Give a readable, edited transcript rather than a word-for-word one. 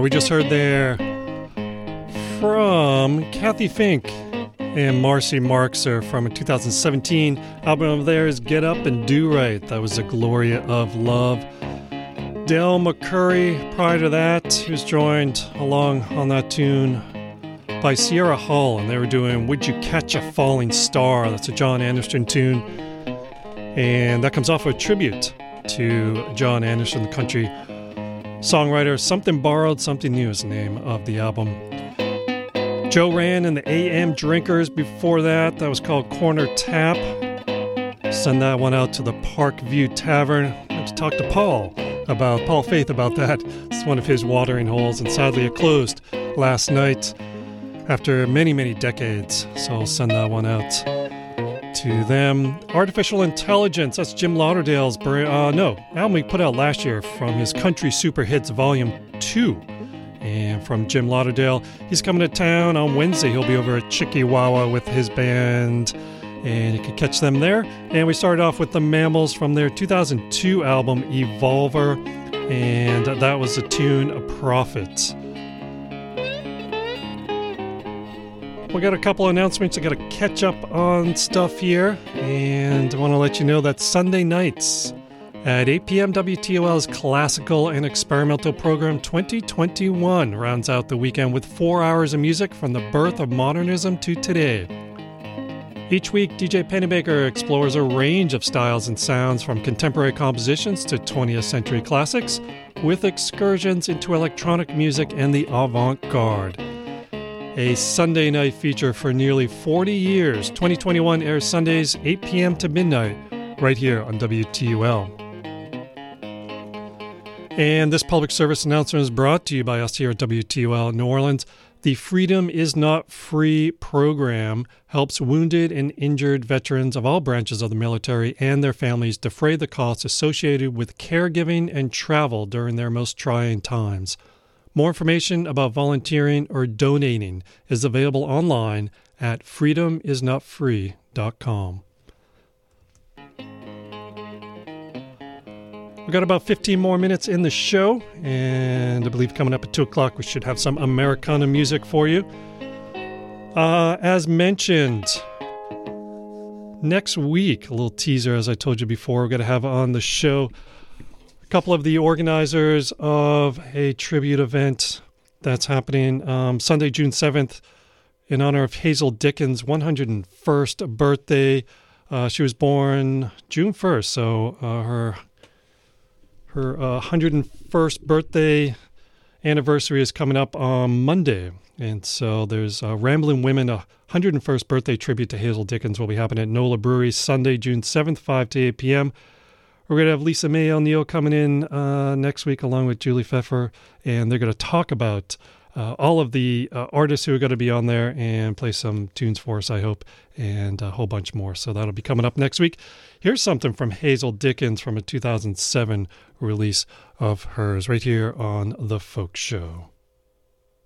We just heard there from Kathy Fink and Marcy Marxer from a 2017 album of theirs, Get Up and Do Right. That was the Gloria of Love. Dale McCurry, prior to that, he was joined along on that tune by Sierra Hull, and they were doing Would You Catch a Falling Star? That's a John Anderson tune, and that comes off a tribute to John Anderson, the country songwriter. Something Borrowed, Something New is the name of the album. Joe Rand and the AM Drinkers before that. That was called Corner Tap. Send that one out to the Parkview Tavern. I had to talk to Paul Faith about that. It's one of his watering holes, and sadly it closed last night after many, many decades. So I'll send that one out to them. Artificial Intelligence, that's Jim Lauderdale's album he put out last year from his Country Super Hits Volume 2. And from Jim Lauderdale, he's coming to town on Wednesday. He'll be over at Chickawawa with his band, and you can catch them there. And we started off with the Mammals from their 2002 album Evolver, and that was the tune A Prophet. We got a couple of announcements. I got to catch up on stuff here, and I want to let you know that Sunday nights at 8 p.m. WTOL's Classical and Experimental Program 2021 rounds out the weekend with 4 hours of music from the birth of modernism to today. Each week, DJ Pennybaker explores a range of styles and sounds from contemporary compositions to 20th century classics, with excursions into electronic music and the avant-garde. A Sunday night feature for nearly 40 years. 2021 airs Sundays 8 p.m. to midnight right here on WTUL. And this public service announcement is brought to you by us here at WTUL New Orleans. The Freedom Is Not Free program helps wounded and injured veterans of all branches of the military and their families defray the costs associated with caregiving and travel during their most trying times. More information about volunteering or donating is available online at freedomisnotfree.com. We've got about 15 more minutes in the show, and I believe coming up at 2 o'clock we should have some Americana music for you. As mentioned, next week, a little teaser as I told you before, we're going to have on the show a couple of the organizers of a tribute event that's happening Sunday, June 7th, in honor of Hazel Dickens' 101st birthday. She was born June 1st, so her 101st birthday anniversary is coming up on Monday. And so there's Ramblin' Women, a 101st birthday tribute to Hazel Dickens will be happening at NOLA Brewery Sunday, June 7th, 5 to 8 p.m. We're going to have Lisa May O'Neill coming in next week along with Julie Pfeffer, and they're going to talk about all of the artists who are going to be on there and play some tunes for us, I hope, and a whole bunch more. So that'll be coming up next week. Here's something from Hazel Dickens from a 2007 release of hers right here on The Folk Show.